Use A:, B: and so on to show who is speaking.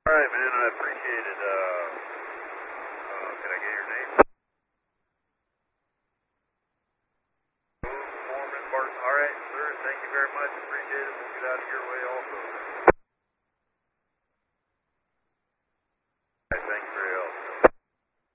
A: All right, man. I appreciate it. Can I get your name? Mormon Barton. All right, sir. Thank you very much. Appreciate it. We'll get out of your way also.